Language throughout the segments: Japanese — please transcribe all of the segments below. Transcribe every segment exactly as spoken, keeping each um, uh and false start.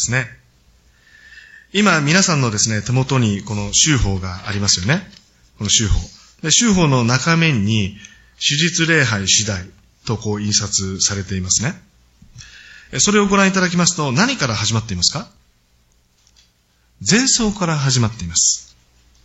ですね。今、皆さんのですね、手元にこの修法がありますよね。この修法。で、修法の中面に、手術礼拝次第とこう印刷されていますね。それをご覧いただきますと、何から始まっていますか？前奏から始まっています。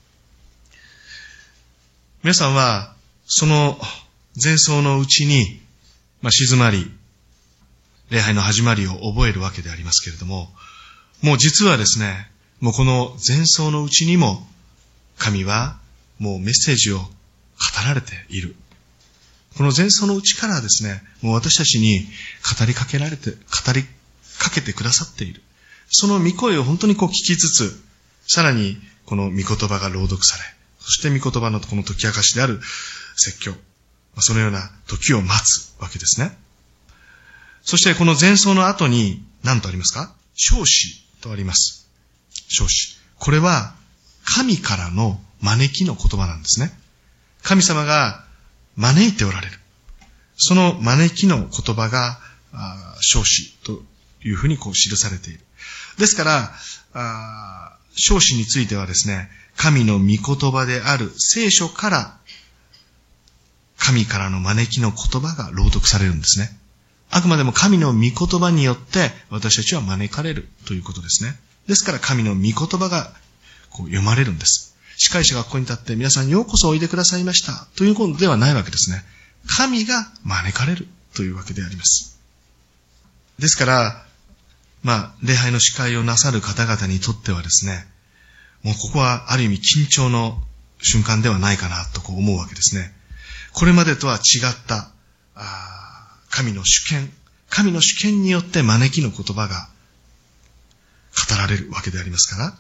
皆さんは、その前奏のうちに、まあ、静まり、礼拝の始まりを覚えるわけでありますけれども、もう実はですね、もうこの前奏のうちにも、神はもうメッセージを語られている。この前奏のうちからですね、もう私たちに語りかけられて、語りかけてくださっている。その御声を本当にこう聞きつつ、さらにこの御言葉が朗読され、そして御言葉のこの解き明かしである説教、そのような時を待つわけですね。そしてこの前奏の後に何とありますか？召子とあります。召子。これは神からの招きの言葉なんですね。神様が招いておられる。その招きの言葉が召子というふうにこう記されている。ですから、あ召子についてはですね、神の御言葉である聖書から神からの招きの言葉が朗読されるんですね。あくまでも神の御言葉によって私たちは招かれるということですね。ですから神の御言葉がこう読まれるんです。司会者がここに立って皆さんようこそおいでくださいましたということではないわけですね。神が招かれるというわけであります。ですから、まあ、礼拝の司会をなさる方々にとってはですね、もうここはある意味緊張の瞬間ではないかなとこう思うわけですね。これまでとは違ったあ神の主権、神の主権によって招きの言葉が語られるわけでありますから、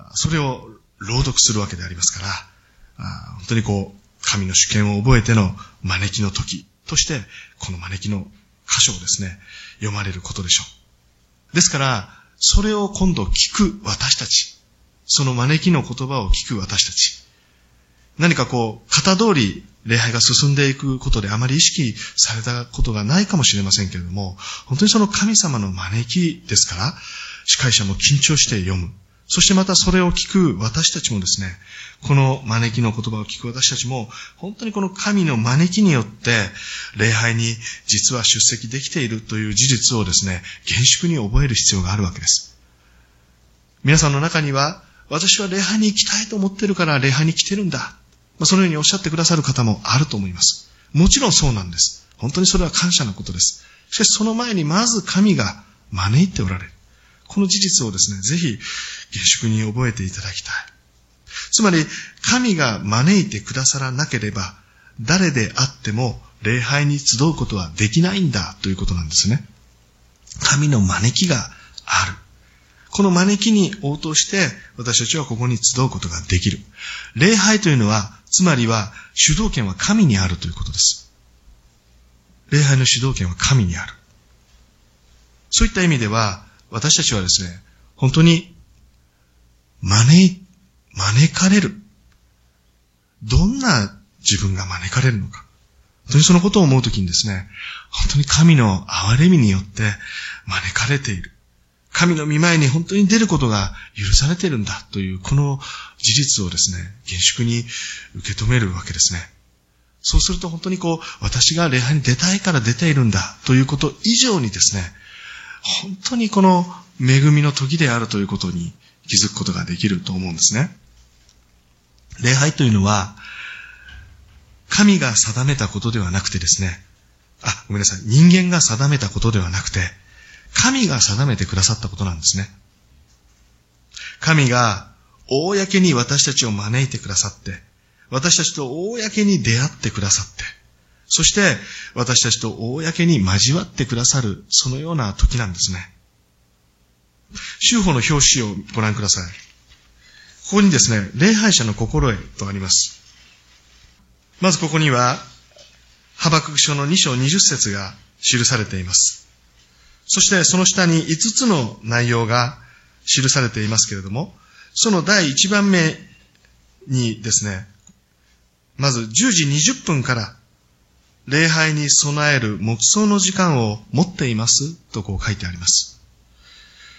それを朗読するわけでありますから、あ本当にこう、神の主権を覚えての招きの時として、この招きの箇所をですね、読まれることでしょう。ですから、それを今度聞く私たち、その招きの言葉を聞く私たち、何かこう、型通り礼拝が進んでいくことであまり意識されたことがないかもしれませんけれども、本当にその神様の招きですから、司会者も緊張して読む。そしてまたそれを聞く私たちもですね、この招きの言葉を聞く私たちも、本当にこの神の招きによって、礼拝に実は出席できているという事実をですね、厳粛に覚える必要があるわけです。皆さんの中には、私は礼拝に行きたいと思ってるから礼拝に来てるんだ。そのようにおっしゃってくださる方もあると思います。もちろんそうなんです。本当にそれは感謝のことです。しかしその前にまず神が招いておられる。この事実をですね、ぜひ厳粛に覚えていただきたい。つまり、神が招いてくださらなければ、誰であっても礼拝に集うことはできないんだということなんですね。神の招きがある。この招きに応答して私たちはここに集うことができる。礼拝というのは、つまりは主導権は神にあるということです。礼拝の主導権は神にある。そういった意味では、私たちはですね、本当に招い、招かれる。どんな自分が招かれるのか。本当にそのことを思うときにですね、本当に神の憐れみによって招かれている。神の御前に本当に出ることが許されているんだというこの事実をですね、厳粛に受け止めるわけですね。そうすると本当にこう、私が礼拝に出たいから出ているんだということ以上にですね、本当にこの恵みの時であるということに気づくことができると思うんですね。礼拝というのは、神が定めたことではなくてですね、あ、ごめんなさい、人間が定めたことではなくて、神が定めてくださったことなんですね。神が公に私たちを招いてくださって、私たちと公に出会ってくださって、そして私たちと公に交わってくださる、そのような時なんですね。修法の表紙をご覧ください。ここにですね、礼拝者の心得とあります。まずここには、ハバクク書のに章にじゅっ節が記されています。そしてその下にいつつの内容が記されていますけれども、その第一番目にですね、まずじゅうじにじゅっぷんから礼拝に備える黙想の時間を持っていますとこう書いてあります。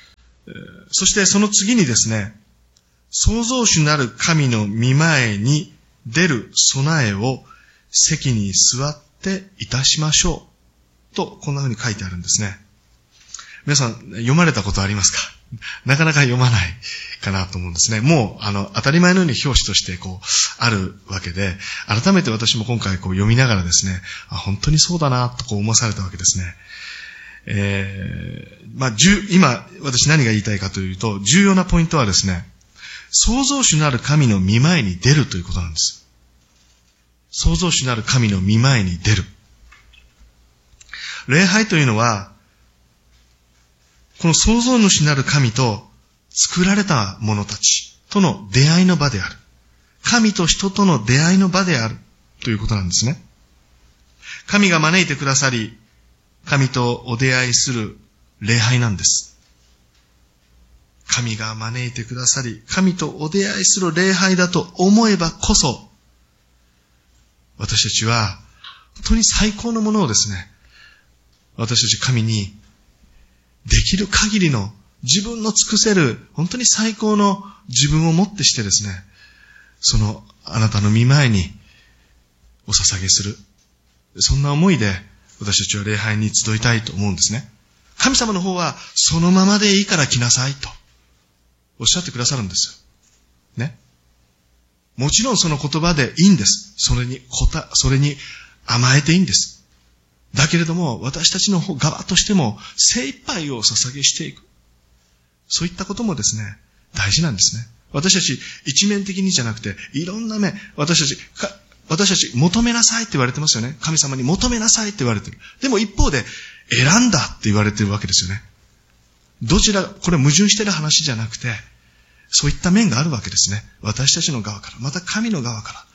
そしてその次にですね、創造主なる神の御前に出る備えを席に座っていたしましょう。と、こんな風に書いてあるんですね。皆さん、読まれたことありますか？なかなか読まないかなと思うんですね。もう、あの、当たり前のように表紙として、こう、あるわけで、改めて私も今回こう読みながらですね、あ、本当にそうだな、とこう思わされたわけですね。えー、まあ、今、私何が言いたいかというと、重要なポイントはですね、創造主なる神の御前に出るということなんです。創造主なる神の御前に出る。礼拝というのは、この創造主なる神と作られた者たちとの出会いの場である。神と人との出会いの場であるということなんですね。神が招いてくださり、神とお出会いする礼拝なんです。神が招いてくださり、神とお出会いする礼拝だと思えばこそ、私たちは本当に最高のものをですね、私たち神にできる限りの自分の尽くせる本当に最高の自分をもってしてですね、そのあなたの御前にお捧げする。そんな思いで私たちは礼拝に集いたいと思うんですね。神様の方はそのままでいいから来なさいとおっしゃってくださるんですよ。ね。もちろんその言葉でいいんです。それに答、それに甘えていいんです。だけれども私たちの側としても精一杯を捧げしていく。そういったこともですね、大事なんですね。私たち一面的にじゃなくて、いろんな面、私たち、か私たち求めなさいって言われてますよね。神様に求めなさいって言われてる。でも一方で選んだって言われてるわけですよね。どちら、これ矛盾してる話じゃなくて、そういった面があるわけですね。私たちの側から、また神の側から、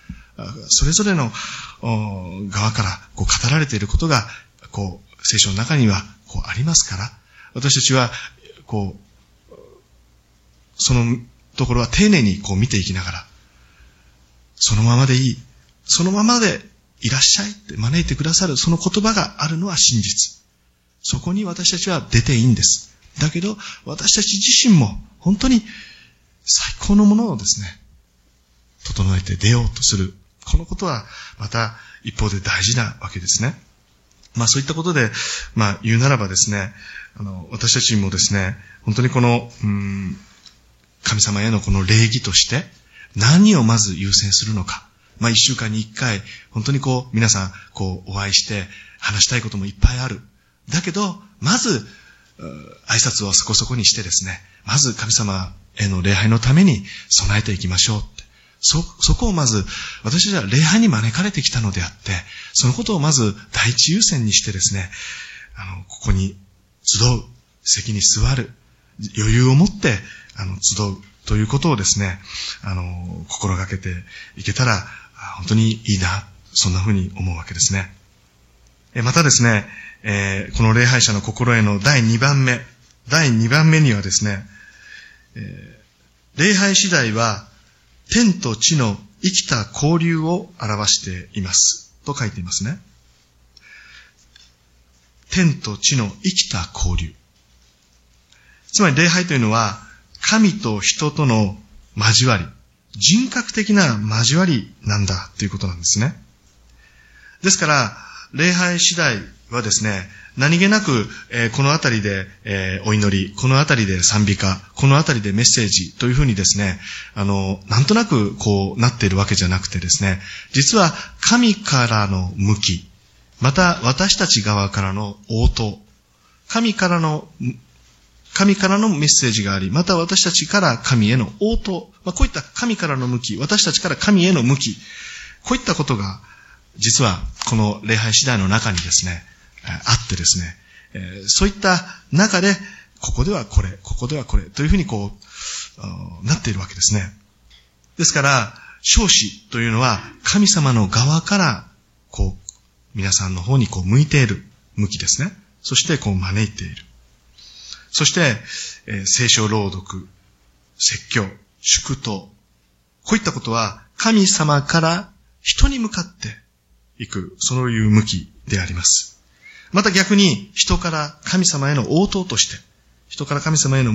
それぞれの側からこう語られていることが、こう、聖書の中にはこうありますから、私たちは、こう、そのところは丁寧にこう見ていきながら、そのままでいい。そのままでいらっしゃいって招いてくださるその言葉があるのは真実。そこに私たちは出ていいんです。だけど私たち自身も本当に最高のものをですね、整えて出ようとする。このことはまた一方で大事なわけですね。まあそういったことで、まあ言うならばですね、あの私たちもですね、本当にこのうーん神様へのこの礼儀として何をまず優先するのか。まあ一週間に一回、本当にこう、皆さん、こう、お会いして、話したいこともいっぱいある。だけど、まず、挨拶をそこそこにしてですね、まず神様への礼拝のために備えていきましょうって。そ、そこをまず、私たちは礼拝に招かれてきたのであって、そのことをまず第一優先にしてですね、あの、ここに集う、席に座る、余裕を持って、あの、集うということをですね、あの、心がけていけたら、本当にいいな、そんな風に思うわけですね。またですね、えー、この礼拝者の心への第二番目、第二番目にはですね、えー、礼拝次第は天と地の生きた交流を表していますと書いていますね。天と地の生きた交流。つまり礼拝というのは神と人との交わり、人格的な交わりなんだということなんですね。ですから、礼拝次第はですね、何気なく、えー、このあたりで、えー、お祈り、このあたりで賛美歌、このあたりでメッセージというふうにですね、あの、なんとなくこうなっているわけじゃなくてですね、実は神からの向き、また私たち側からの応答、神からの神からのメッセージがあり、また私たちから神への応答、まあ、こういった神からの向き、私たちから神への向き、こういったことが、実はこの礼拝次第の中にですね、あってですね、えー、そういった中で、ここではこれ、ここではこれ、というふうにこう、なっているわけですね。ですから、召使というのは、神様の側から、こう、皆さんの方にこう向いている向きですね。そしてこう招いている。そして、えー、聖書朗読、説教、祝祷、こういったことは神様から人に向かっていく、そういう向きであります。また逆に人から神様への応答として、人から神様への向き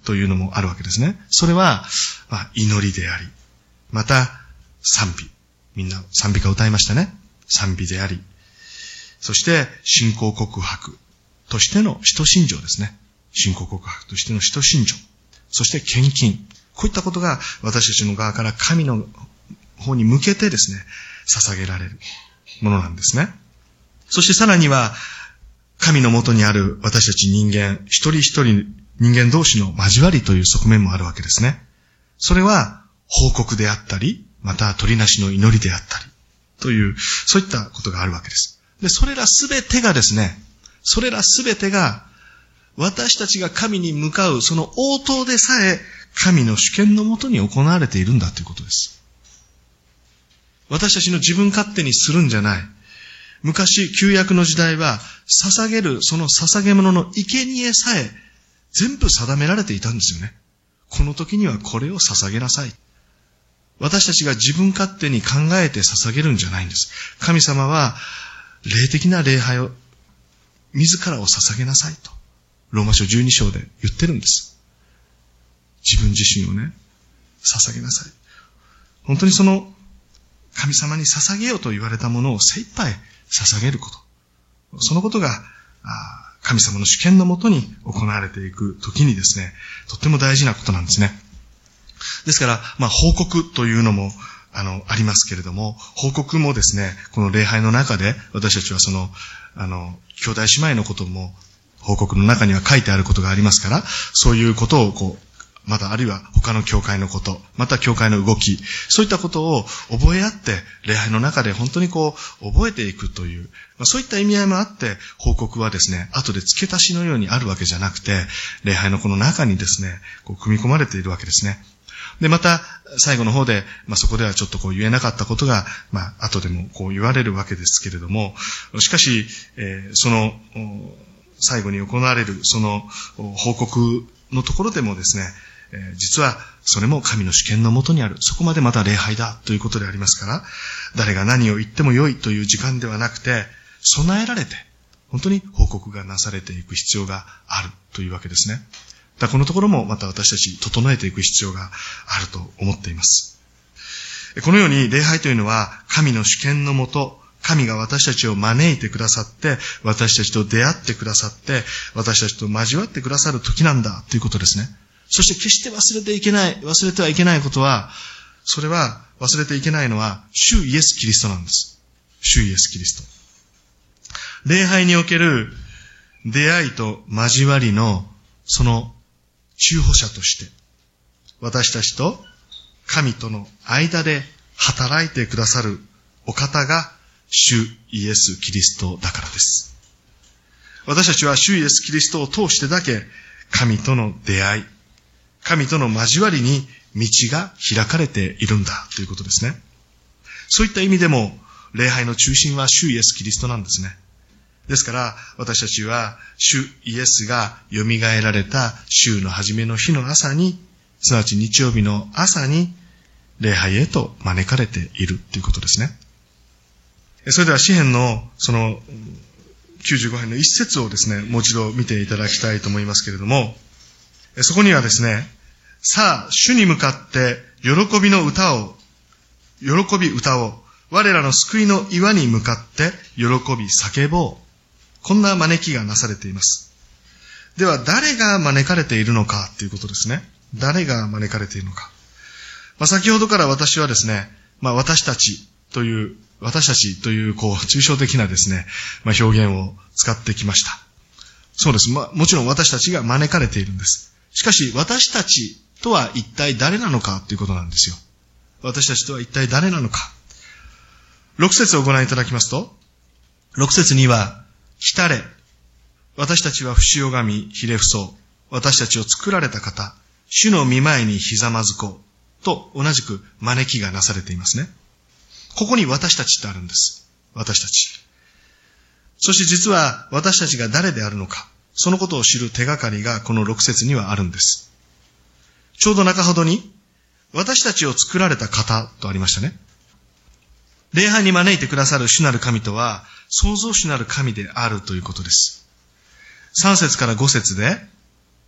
というのもあるわけですね。それは、まあ、祈りであり、また賛美。みんな賛美歌を歌いましたね。賛美であり、そして信仰告白としての使徒信条ですね。信仰告白としての使徒信条。そして献金。こういったことが私たちの側から神の方に向けてですね、捧げられるものなんですね。そしてさらには、神のもとにある私たち人間、一人一人人間同士の交わりという側面もあるわけですね。それは報告であったり、また取りなしの祈りであったり、という、そういったことがあるわけです。で、それらすべてがですね、それらすべてが、私たちが神に向かう、その応答でさえ、神の主権のもとに行われているんだということです。私たちの自分勝手にするんじゃない。昔、旧約の時代は、捧げる、その捧げ物の生贄さえ、全部定められていたんですよね。この時にはこれを捧げなさい。私たちが自分勝手に考えて捧げるんじゃないんです。神様は、霊的な礼拝を、自らを捧げなさいと、ローマ書じゅうに章で言ってるんです。自分自身をね、捧げなさい。本当にその、神様に捧げようと言われたものを精一杯捧げること。そのことが、神様の主権のもとに行われていくときにですね、とっても大事なことなんですね。ですから、まあ、報告というのも、あの、ありますけれども、報告もですね、この礼拝の中で、私たちはその、あの、兄弟姉妹のことも、報告の中には書いてあることがありますから、そういうことをこう、またあるいは他の教会のこと、また教会の動き、そういったことを覚え合って、礼拝の中で本当にこう、覚えていくという、まあ、そういった意味合いもあって、報告はですね、後で付け足しのようにあるわけじゃなくて、礼拝のこの中にですね、こう組み込まれているわけですね。で、また、最後の方で、まあ、そこではちょっとこう言えなかったことが、まあ、後でもこう言われるわけですけれども、しかし、えー、その、最後に行われる、その、報告のところでもですね、えー、実は、それも神の主権のもとにある。そこまでまた礼拝だということでありますから、誰が何を言っても良いという時間ではなくて、備えられて、本当に報告がなされていく必要があるというわけですね。だからこのところもまた私たち整えていく必要があると思っています。このように礼拝というのは神の主権のもと、神が私たちを招いてくださって、私たちと出会ってくださって、私たちと交わってくださる時なんだということですね。そして決して忘れていけない、忘れてはいけないことは、それは忘れていけないのは、主イエス・キリストなんです。主イエス・キリスト。礼拝における出会いと交わりのその中保者として、私たちと神との間で働いてくださるお方が主イエス・キリストだからです。私たちは主イエス・キリストを通してだけ神との出会い、神との交わりに道が開かれているんだということですね。そういった意味でも礼拝の中心は主イエス・キリストなんですね。ですから私たちは主イエスが蘇られた週の初めの日の朝に、すなわち日曜日の朝に礼拝へと招かれているということですね。それでは詩編のそのきゅうじゅうご編の一節をですね、もう一度見ていただきたいと思いますけれども、そこにはですね、さあ主に向かって喜びの歌を、喜び歌を、我らの救いの岩に向かって喜び叫ぼう。こんな招きがなされています。では誰が招かれているのかということですね。誰が招かれているのか。まあ、先ほどから私はですね、まあ、私たちという、私たちという、こう、抽象的なですね、まあ、表現を使ってきました。そうです。まあ、もちろん私たちが招かれているんです。しかし、私たちとは一体誰なのかということなんですよ。私たちとは一体誰なのか。六節をご覧いただきますと、六節には、来たれ、私たちは不死拝み、ひれ伏そう、私たちを作られた方、主の御前にひざまずこう、と同じく招きがなされていますね。ここに私たちってあるんです。私たち。そして実は私たちが誰であるのか、そのことを知る手がかりがこの六節にはあるんです。ちょうど中ほどに、私たちを作られた方とありましたね。礼拝に招いてくださる主なる神とは、創造主なる神であるということです。さん節からご節で、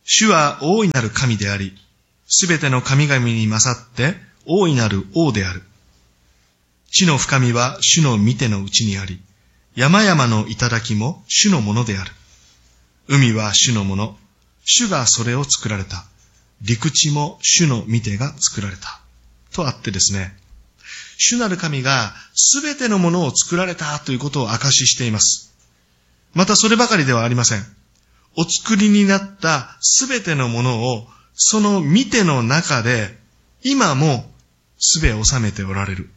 主は大いなる神であり、すべての神々に勝って大いなる王である。地の深みは主の御手のうちにあり、山々の頂も主のものである。海は主のもの、主がそれを作られた。陸地も主の御手が作られた。とあってですね、主なる神がすべてのものを作られたということを証ししています。またそればかりではありません。お作りになったすべてのものをその御手の中で今もすべを収めておられる。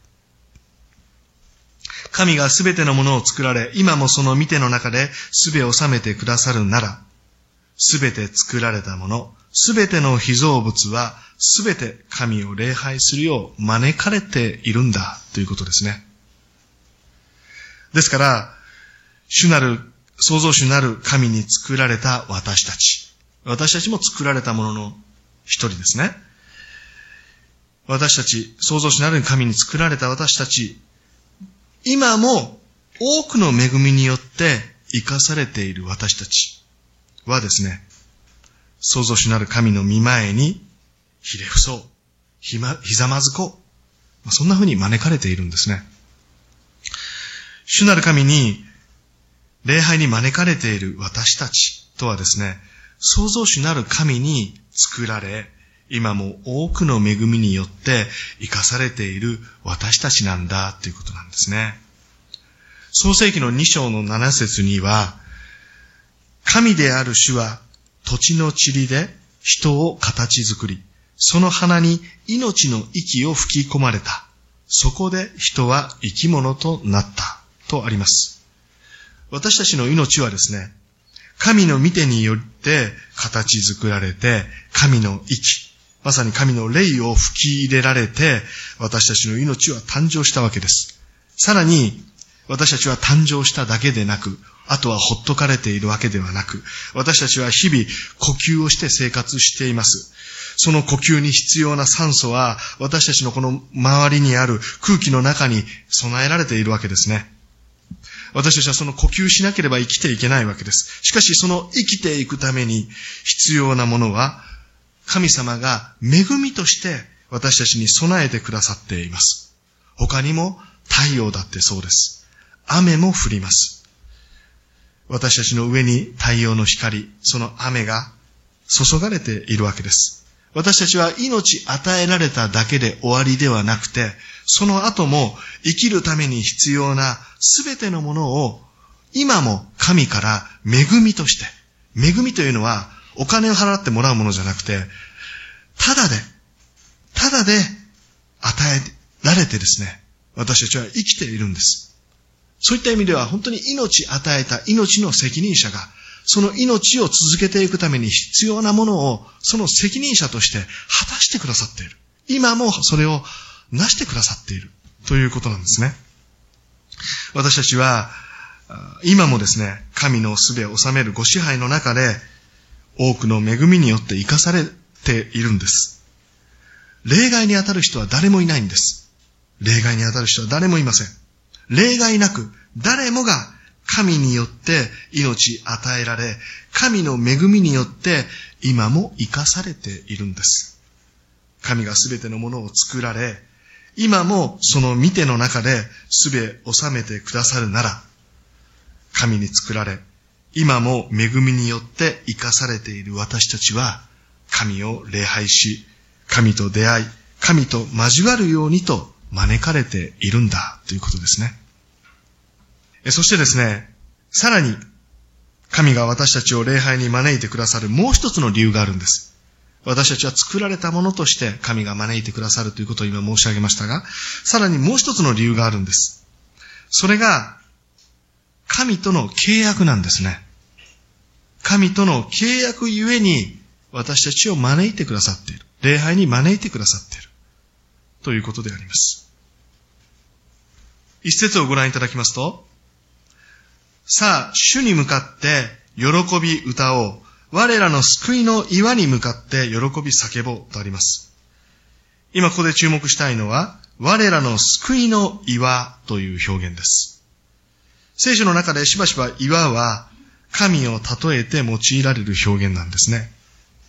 神がすべてのものを作られ、今もその御手の中ですべを収めてくださるなら、すべて作られたもの、すべての被造物はすべて神を礼拝するよう招かれているんだということですね。ですから、主なる、創造主なる神に作られた私たち。私たちも作られたものの一人ですね。私たち、創造主なる神に作られた私たち、今も多くの恵みによって生かされている私たちはですね、創造主なる神の御前にひれ伏そう、ひま、ひざまずこう、そんな風に招かれているんですね。主なる神に礼拝に招かれている私たちとはですね、創造主なる神に作られ、今も多くの恵みによって生かされている私たちなんだということなんですね。創世記のに章のなな節には、神である主は土地の塵で人を形作り、その鼻に命の息を吹き込まれた。そこで人は生き物となったとあります。私たちの命はですね、神の御手によって形作られて、神の息、まさに神の霊を吹き入れられて、私たちの命は誕生したわけです。さらに、私たちは誕生しただけでなく、あとはほっとかれているわけではなく、私たちは日々呼吸をして生活しています。その呼吸に必要な酸素は、私たちのこの周りにある空気の中に備えられているわけですね。私たちはその呼吸しなければ生きていけないわけです。しかしその生きていくために必要なものは、神様が恵みとして私たちに備えてくださっています。他にも太陽だってそうです。雨も降ります。私たちの上に太陽の光、その雨が注がれているわけです。私たちは命与えられただけで終わりではなくて、その後も生きるために必要なすべてのものを今も神から恵みとして、恵みというのはお金を払ってもらうものじゃなくて、ただで、ただで与えられてですね、私たちは生きているんです。そういった意味では本当に命与えた命の責任者が、その命を続けていくために必要なものをその責任者として果たしてくださっている。今もそれをなしてくださっているということなんですね。私たちは今もですね、神のすべを治めるご支配の中で多くの恵みによって生かされているんです。例外に当たる人は誰もいないんです。例外に当たる人は誰もいません。例外なく誰もが神によって命与えられ、神の恵みによって今も生かされているんです。神がすべてのものを作られ、今もその御手の中ですべ収めてくださるなら、神に作られ、今も恵みによって生かされている私たちは、神を礼拝し、神と出会い、神と交わるようにと招かれているんだということですね。そしてですね、さらに神が私たちを礼拝に招いてくださるもう一つの理由があるんです。私たちは作られたものとして神が招いてくださるということを今申し上げましたが、さらにもう一つの理由があるんです。それが神との契約なんですね。神との契約ゆえに私たちを招いてくださっている。礼拝に招いてくださっている。ということであります。一節をご覧いただきますと、さあ、主に向かって喜び歌おう。我らの救いの岩に向かって喜び叫ぼうとあります。今ここで注目したいのは、我らの救いの岩という表現です。聖書の中でしばしば岩は神を例えて用いられる表現なんですね。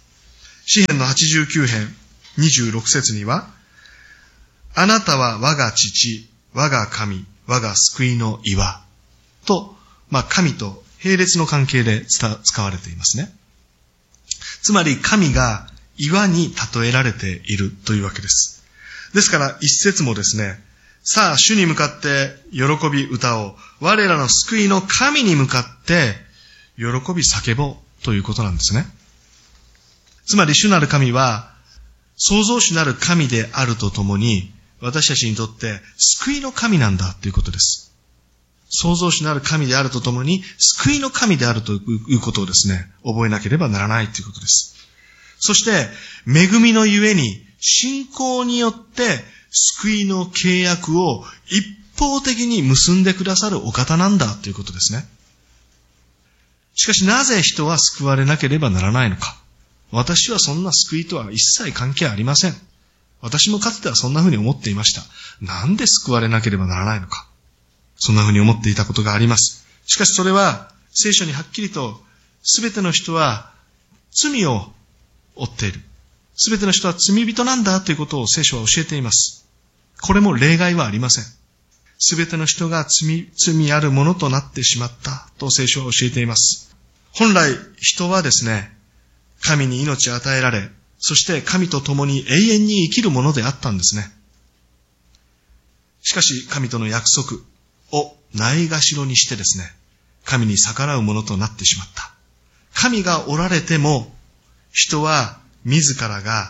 詩編のはちじゅうきゅう編にじゅうろく節には、あなたは我が父、我が神、我が救いの岩と、まあ神と並列の関係で使われていますね。つまり神が岩に例えられているというわけです。ですから一節もですね、さあ主に向かって喜び歌おう。我らの救いの神に向かって喜び叫ぼうということなんですね。つまり主なる神は創造主なる神であるとともに、私たちにとって救いの神なんだということです。創造主なる神であるとともに救いの神であるということをですね、覚えなければならないということです。そして恵みのゆえに信仰によって救いの契約を一方的に結んでくださるお方なんだということですね。しかしなぜ人は救われなければならないのか。私はそんな救いとは一切関係ありません。私もかつてはそんな風に思っていました。なんで救われなければならないのか。そんな風に思っていたことがあります。しかしそれは聖書にはっきりと、すべての人は罪を負っている。すべての人は罪人なんだということを聖書は教えています。これも例外はありません。すべての人が罪、罪あるものとなってしまったと聖書は教えています。本来人はですね、神に命を与えられ、そして神と共に永遠に生きるものであったんですね。しかし神との約束をないがしろにしてですね、神に逆らうものとなってしまった。神がおられても、人は自らが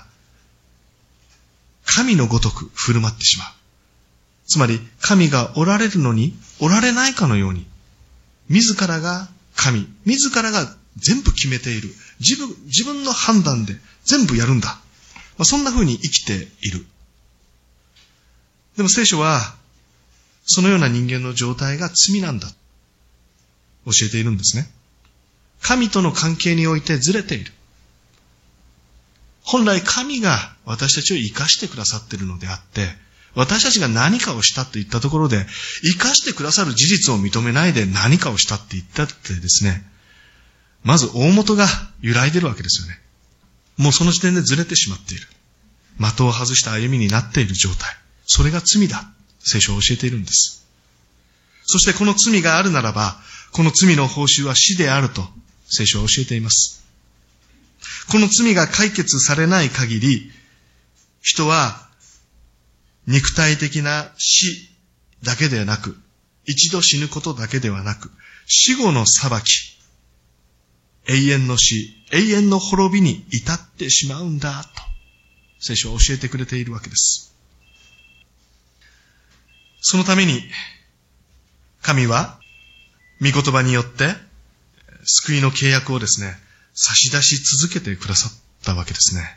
神のごとく振る舞ってしまう。つまり神がおられるのにおられないかのように、自らが神、自らが全部決めている。自分、自分の判断で全部やるんだ。まあ、そんな風に生きている。でも聖書は、そのような人間の状態が罪なんだ。教えているんですね。神との関係においてずれている。本来神が私たちを生かしてくださっているのであって、私たちが何かをしたと言ったところで、生かしてくださる事実を認めないで何かをしたって言ったってですね、まず大元が揺らいでるわけですよね。もうその時点でずれてしまっている。的を外した歩みになっている状態。それが罪だ。聖書は教えているんです。そしてこの罪があるならば、この罪の報酬は死であると聖書は教えています。この罪が解決されない限り、人は肉体的な死だけではなく、一度死ぬことだけではなく、死後の裁き、永遠の死、永遠の滅びに至ってしまうんだと、聖書は教えてくれているわけです。そのために、神は、御言葉によって、救いの契約をですね、差し出し続けてくださったわけですね。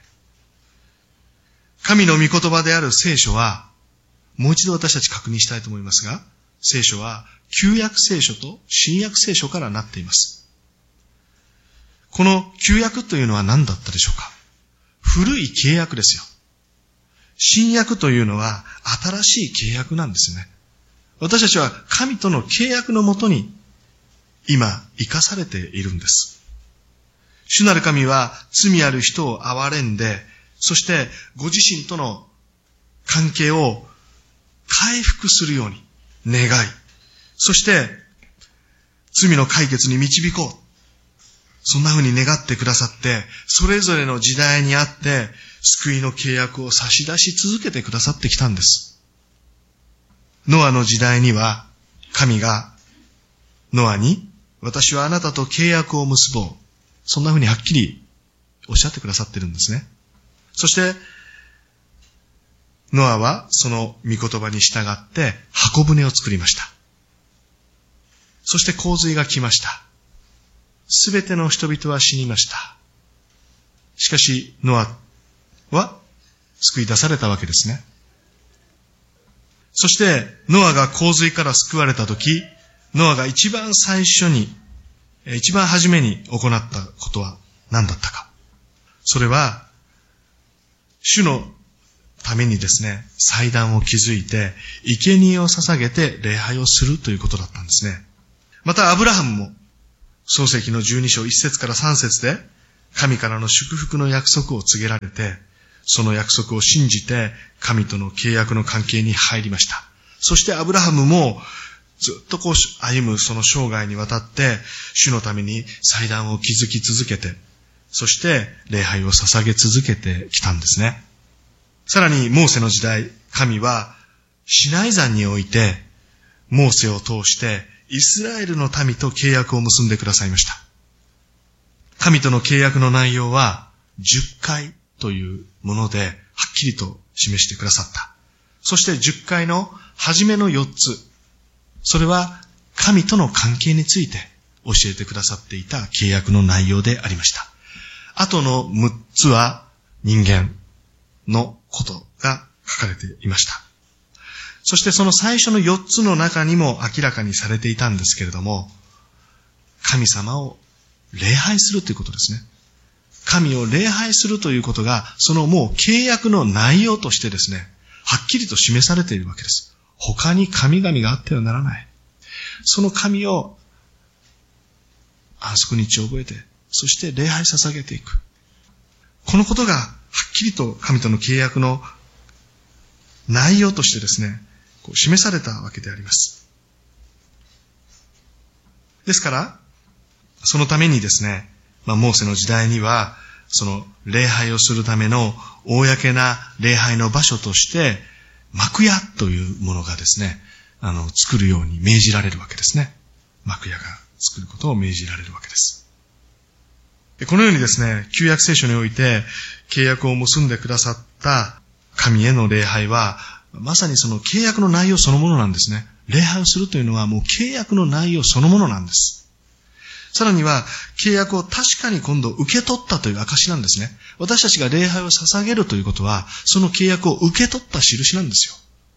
神の御言葉である聖書は、もう一度私たち確認したいと思いますが、聖書は旧約聖書と新約聖書からなっています。この旧約というのは何だったでしょうか。古い契約ですよ。新約というのは新しい契約なんですね。私たちは神との契約のもとに今生かされているんです。主なる神は罪ある人を憐れんで、そしてご自身との関係を回復するように願い、そして罪の解決に導こう。そんな風に願ってくださって、それぞれの時代にあって救いの契約を差し出し続けてくださってきたんです。ノアの時代には神がノアに、私はあなたと契約を結ぼう。そんな風にはっきりおっしゃってくださってるんですね。そしてノアはその御言葉に従って箱舟を作りました。そして洪水が来ました。すべての人々は死にました。しかしノアは救い出されたわけですね。そしてノアが洪水から救われたとき、ノアが一番最初に、一番初めに行ったことは何だったか。それは主のためにですね、祭壇を築いて、生贄を捧げて礼拝をするということだったんですね。またアブラハムも、創世記のじゅうに章いち節からさん節で、 神からの祝福の約束を告げられて、その約束を信じて神との契約の関係に入りました。そしてアブラハムもずっとこう歩むその生涯にわたって主のために祭壇を築き続けて、そして礼拝を捧げ続けてきたんですね。さらにモーセの時代、神はシナイ山においてモーセを通してイスラエルの民と契約を結んでくださいました。神との契約の内容はじゅっかいというものではっきりと示してくださった。そしてじゅっかいの初めのよっつ、それは神との関係について教えてくださっていた契約の内容でありました。あとのむっつは人間のことが書かれていました。そしてその最初のよっつの中にも明らかにされていたんですけれども、神様を礼拝するということですね。神を礼拝するということが、そのもう契約の内容としてですね、はっきりと示されているわけです。他に神々があってはならない。その神を安息日を覚えて、そして礼拝捧げていく。このことがはっきりと神との契約の内容としてですね、こう示されたわけであります。ですから、そのためにですね、まあ、モーセの時代には、その礼拝をするための公な礼拝の場所として、幕屋というものがですね、あの、作るように命じられるわけですね。幕屋が作ることを命じられるわけです。このようにですね、旧約聖書において契約を結んでくださった神への礼拝は、まさにその契約の内容そのものなんですね。礼拝をするというのはもう契約の内容そのものなんです。さらには、契約を確かに今度受け取ったという証なんですね。私たちが礼拝を捧げるということは、その契約を受け取った印なんですよ。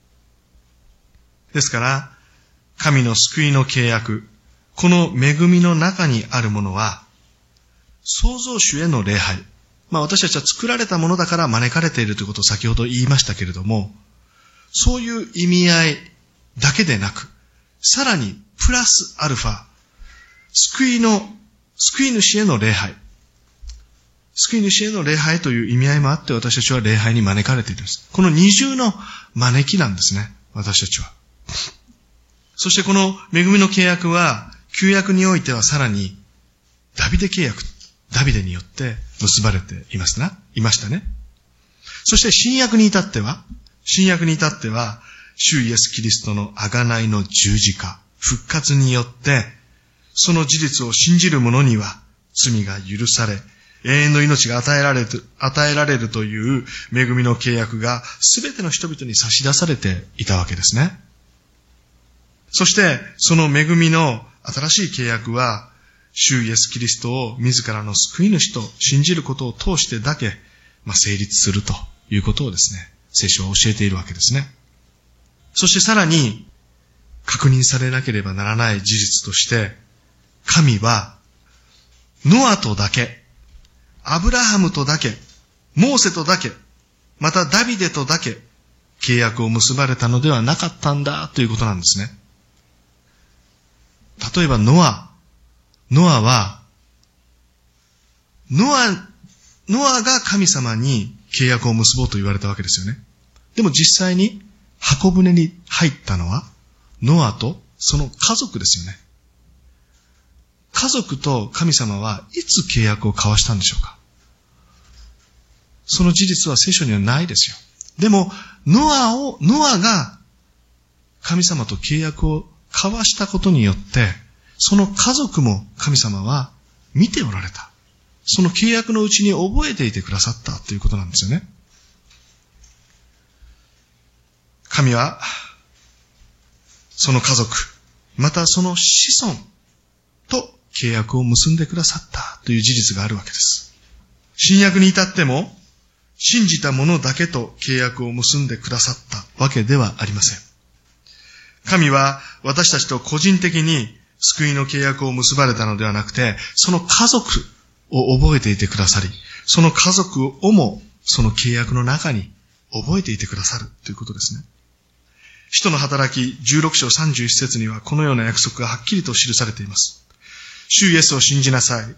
ですから、神の救いの契約、この恵みの中にあるものは、創造主への礼拝。まあ私たちは作られたものだから招かれているということを先ほど言いましたけれども、そういう意味合いだけでなく、さらにプラスアルファ、救いの、救い主への礼拝。救い主への礼拝という意味合いもあって私たちは礼拝に招かれているんです。この二重の招きなんですね、私たちは。そしてこの恵みの契約は、旧約においてはさらにダビデ契約、ダビデによって結ばれていますな、いましたね。そして新約に至っては、新約に至っては、主イエスキリストの贖いの十字架、復活によって、その事実を信じる者には罪が許され、永遠の命が与えられる、与えられるという恵みの契約が全ての人々に差し出されていたわけですね。そして、その恵みの新しい契約は、主イエスキリストを自らの救い主と信じることを通してだけ、まあ、成立するということをですね、聖書は教えているわけですね。そしてさらに、確認されなければならない事実として、神は、ノアとだけ、アブラハムとだけ、モーセとだけ、またダビデとだけ、契約を結ばれたのではなかったんだということなんですね。例えばノア、ノアは、ノア、ノアが神様に契約を結ぼうと言われたわけですよね。でも実際に箱舟に入ったのは、ノアとその家族ですよね。家族と神様はいつ契約を交わしたんでしょうか。その事実は聖書にはないですよ。でも、ノアを、ノアが神様と契約を交わしたことによって、その家族も神様は見ておられた。その契約のうちに覚えていてくださったということなんですよね。神は、その家族、またその子孫と契約を結んでくださったという事実があるわけです。新約に至っても、信じた者だけと契約を結んでくださったわけではありません。神は私たちと個人的に救いの契約を結ばれたのではなくて、その家族を覚えていてくださり、その家族をもその契約の中に覚えていてくださるということですね。使徒の働きじゅうろく章さんじゅういち節にはこのような約束がはっきりと記されています。主イエスを信じなさい。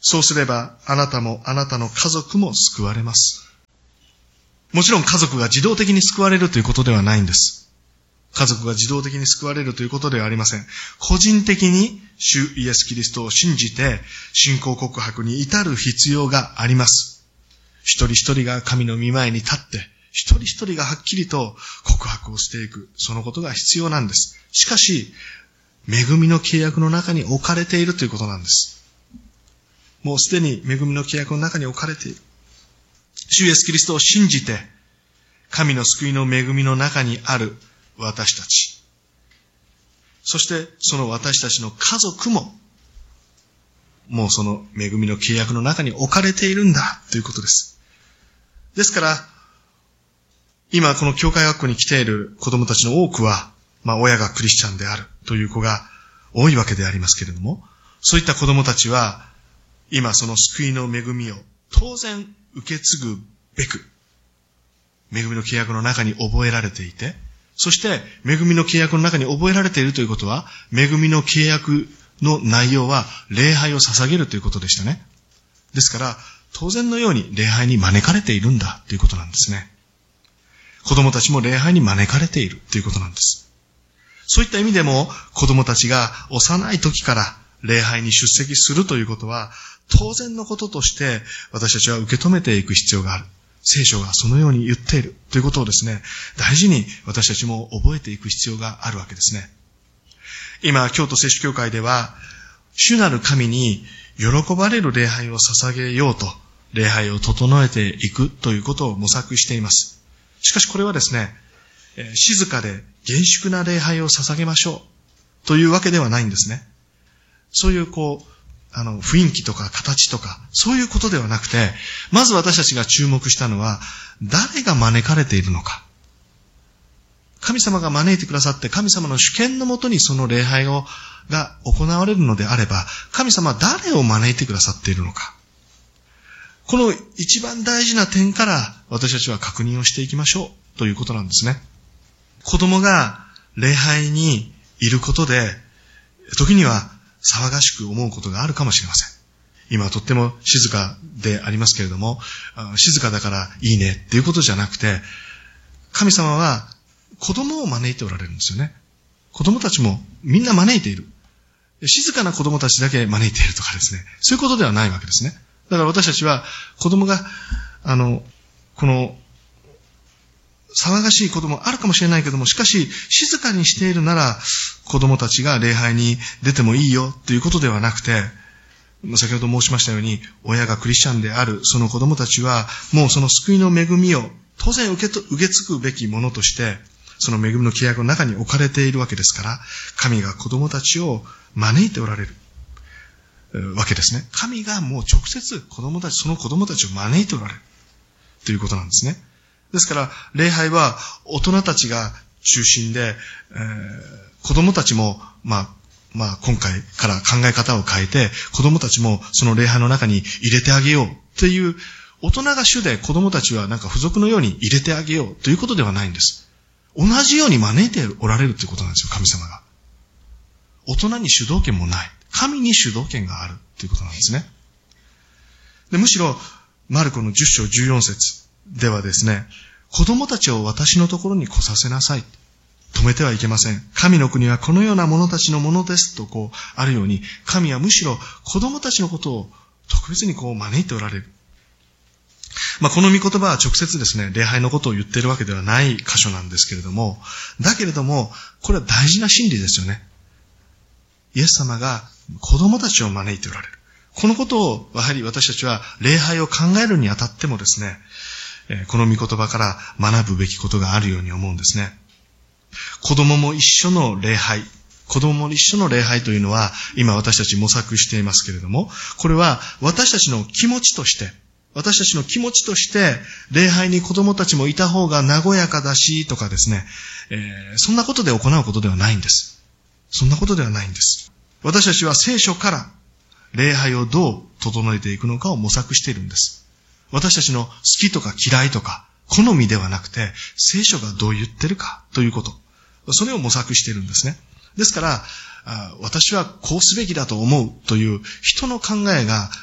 そうすれば、あなたもあなたの家族も救われます。もちろん家族が自動的に救われるということではないんです。家族が自動的に救われるということではありません。個人的に主イエス・キリストを信じて信仰告白に至る必要があります。一人一人が神の御前に立って、一人一人がはっきりと告白をしていく、そのことが必要なんです。しかし、恵みの契約の中に置かれているということなんです。もうすでに恵みの契約の中に置かれている。主イエス・キリストを信じて、神の救いの恵みの中にある私たち、そしてその私たちの家族も、もうその恵みの契約の中に置かれているんだということです。ですから、今この教会学校に来ている子供たちの多くは、まあ親がクリスチャンであるという子が多いわけでありますけれども、そういった子供たちは、今その救いの恵みを当然受け継ぐべく、恵みの契約の中に覚えられていて、そして恵みの契約の中に覚えられているということは、恵みの契約の内容は礼拝を捧げるということでしたね。ですから、当然のように礼拝に招かれているんだということなんですね。子供たちも礼拝に招かれているということなんです。そういった意味でも、子供たちが幼い時から礼拝に出席するということは、当然のこととして私たちは受け止めていく必要がある。聖書がそのように言っているということをですね、大事に私たちも覚えていく必要があるわけですね。今、京都聖書教会では、主なる神に喜ばれる礼拝を捧げようと、礼拝を整えていくということを模索しています。しかしこれはですね、静かで厳粛な礼拝を捧げましょうというわけではないんですね。そういうこう、あの、雰囲気とか形とか、そういうことではなくて、まず私たちが注目したのは、誰が招かれているのか。神様が招いてくださって、神様の主権のもとにその礼拝を、が行われるのであれば、神様は誰を招いてくださっているのか。この一番大事な点から私たちは確認をしていきましょうということなんですね。子供が礼拝にいることで、時には騒がしく思うことがあるかもしれません。今はとっても静かでありますけれども、静かだからいいねっていうことじゃなくて、神様は子供を招いておられるんですよね。子供たちもみんな招いている。静かな子供たちだけ招いているとかですね。そういうことではないわけですね。だから私たちは子供が、あの、この、騒がしいこともあるかもしれないけども、しかし静かにしているなら子供たちが礼拝に出てもいいよということではなくて、先ほど申しましたように、親がクリスチャンであるその子供たちはもうその救いの恵みを当然受けと、受け継ぐべきものとして、その恵みの契約の中に置かれているわけですから、神が子供たちを招いておられるわけですね。神がもう直接子供たち、その子供たちを招いておられるということなんですね。ですから、礼拝は大人たちが中心で、えー、子供たちも、まあ、まあ、今回から考え方を変えて、子供たちもその礼拝の中に入れてあげようという、大人が主で子供たちはなんか付属のように入れてあげようということではないんです。同じように招いておられるということなんですよ、神様が。大人に主導権もない。神に主導権があるということなんですね。で、むしろ、マルコのじゅっ章じゅうよん節ではですね、子供たちを私のところに来させなさい。止めてはいけません。神の国はこのような者たちのものですとこうあるように、神はむしろ子供たちのことを特別にこう招いておられる。まあ、この御言葉は直接ですね、礼拝のことを言っているわけではない箇所なんですけれども、だけれども、これは大事な真理ですよね。イエス様が子供たちを招いておられる。このことを、やはり私たちは礼拝を考えるにあたってもですね、この御言葉から学ぶべきことがあるように思うんですね。子供も一緒の礼拝。子供も一緒の礼拝というのは、今私たち模索していますけれども、これは私たちの気持ちとして、私たちの気持ちとして、礼拝に子供たちもいた方が和やかだし、とかですね、えー、そんなことで行うことではないんです。そんなことではないんです。私たちは聖書から礼拝をどう整えていくのかを模索しているんです。私たちの好きとか嫌いとか、好みではなくて、聖書がどう言ってるかということ。それを模索しているんですね。ですから、私はこうすべきだと思うという人の考えが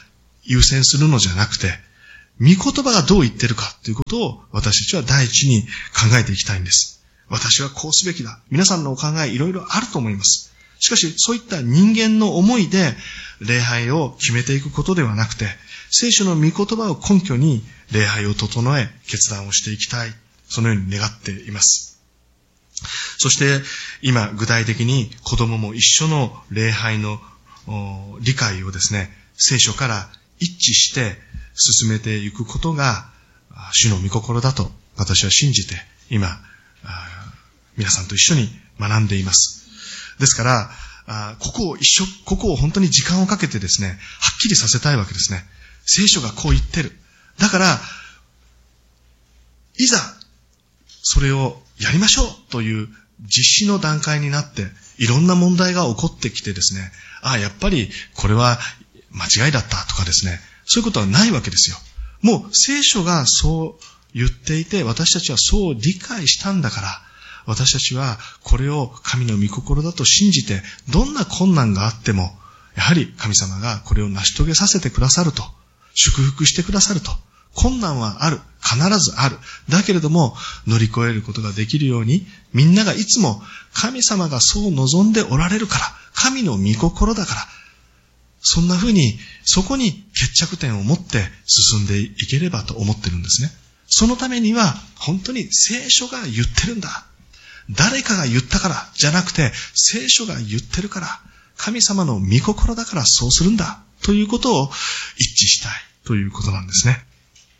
優先するのじゃなくて、御言葉がどう言ってるかということを私たちは第一に考えていきたいんです。私はこうすべきだ。皆さんのお考えいろいろあると思います。しかしそういった人間の思いで礼拝を決めていくことではなくて、聖書の御言葉を根拠に礼拝を整え決断をしていきたい。そのように願っています。そして今具体的に子供も一緒の礼拝の理解をですね、聖書から一致して進めていくことが主の御心だと私は信じて今皆さんと一緒に学んでいます。ですからここを一緒、ここを本当に時間をかけてですね、はっきりさせたいわけですね。聖書がこう言ってる。だからいざそれをやりましょうという実施の段階になっていろんな問題が起こってきてですね、ああやっぱりこれは間違いだったとかですね、そういうことはないわけですよ。もう聖書がそう言っていて、私たちはそう理解したんだから、私たちはこれを神の御心だと信じて、どんな困難があってもやはり神様がこれを成し遂げさせてくださると、祝福してくださると。困難はある。必ずある。だけれども乗り越えることができるように、みんながいつも神様がそう望んでおられるから、神の御心だから、そんな風にそこに決着点を持って進んでいければと思ってるんですね。そのためには本当に聖書が言ってるんだ。誰かが言ったからじゃなくて、聖書が言ってるから、神様の御心だからそうするんだということを一致したいということなんですね。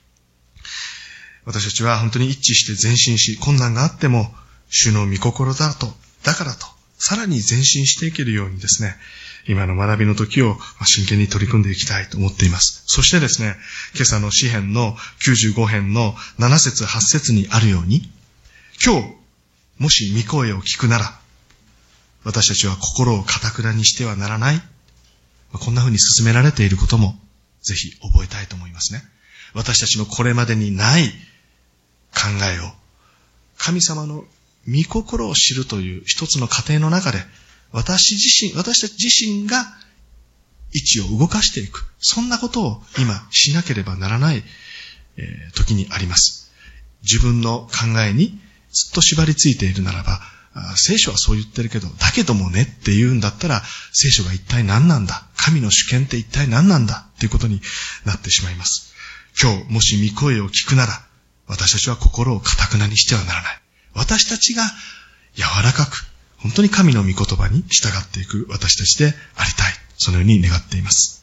私たちは本当に一致して前進し、困難があっても主の御心だと、だからと、さらに前進していけるようにですね、今の学びの時を真剣に取り組んでいきたいと思っています。そしてですね、今朝の詩編のきゅうじゅうご編のなな節はち節にあるように、今日もし御声を聞くなら、私たちは心を堅くなにしてはならない。こんな風に進められていることもぜひ覚えたいと思いますね。私たちのこれまでにない考えを、神様の御心を知るという一つの過程の中で、私自身、私たち自身が位置を動かしていく。そんなことを今しなければならない、えー、時にあります。自分の考えにずっと縛りついているならば、聖書はそう言ってるけど、だけどもねって言うんだったら、聖書が一体何なんだ、神の主権って一体何なんだっていうことになってしまいます。今日もし御声を聞くなら、私たちは心を堅くなにしてはならない。私たちが柔らかく、本当に神の御言葉に従っていく私たちでありたい。そのように願っています。